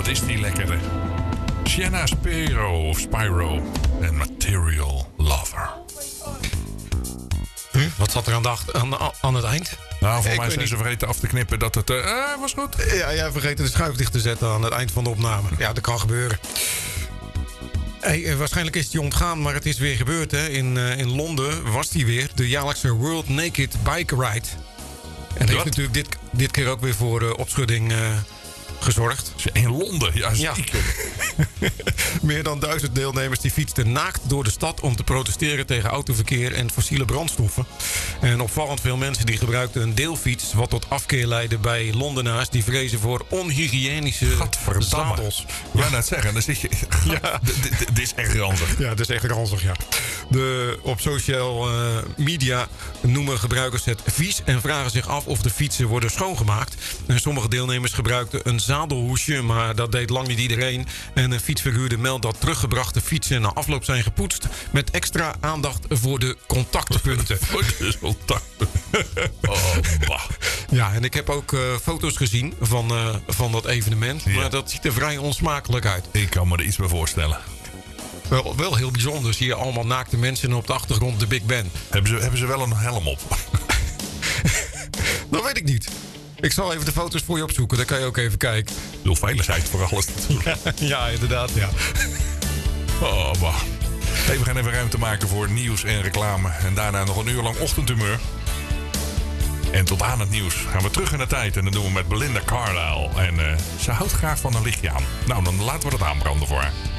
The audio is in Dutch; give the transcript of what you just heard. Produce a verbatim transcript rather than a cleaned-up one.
wat is die lekkerder. Sienna Spiro of Spyro en Material Lover. Hm? Wat zat er aan, de achter, aan, de, aan het eind? Nou, voor Ik mij weet zijn niet. ze vergeten af te knippen dat het... Uh, uh, was goed. Ja, jij vergeten de schuif dicht te zetten aan het eind van de opname. Ja, dat kan gebeuren. Hey, eh, waarschijnlijk is het je ontgaan, maar het is weer gebeurd. Hè? In, uh, in Londen was die weer. De jaarlijkse World Naked Bike Ride. En dat heeft natuurlijk dit, dit keer ook weer voor uh, opschudding uh, gezorgd. In Londen, ja zeker. Ja. Meer dan duizend deelnemers die fietsten naakt door de stad om te protesteren tegen autoverkeer en fossiele brandstoffen. En opvallend veel mensen die gebruikten een deelfiets, wat tot afkeer leidde bij Londenaars die vrezen voor onhygiënische zadels. Ja, net zeggen, dan zit je... Ja. Dit is echt ranzig. Ja, dat is echt ranzig, ja. De, op social uh, media noemen gebruikers het vies en vragen zich af of de fietsen worden schoongemaakt. En sommige deelnemers gebruikten een zadelhoesje, maar dat deed lang niet iedereen. En een fietsverhuurder meldt dat teruggebrachte fietsen na afloop zijn gepoetst met extra aandacht voor de contactpunten. Voor de contactpunten. Oh, bah. Ja, en ik heb ook uh, foto's gezien van, uh, van dat evenement. Ja. Maar dat ziet er vrij onsmakelijk uit. Ik kan me er iets bij voorstellen. Wel, wel heel bijzonder. Zie je allemaal naakte mensen en op de achtergrond de Big Ben. Hebben ze, hebben ze wel een helm op? Dat weet ik niet. Ik zal even de foto's voor je opzoeken. Dan kan je ook even kijken. Veel veiligheid voor alles natuurlijk. Ja, inderdaad, ja. Oh, bah. Hey, we gaan even ruimte maken voor nieuws en reclame. En daarna nog een uur lang ochtendhumeur. En tot aan het nieuws gaan we terug in de tijd. En dat doen we met Belinda Carlisle. En uh, ze houdt graag van een lichtje aan. Nou, dan laten we dat aanbranden voor haar.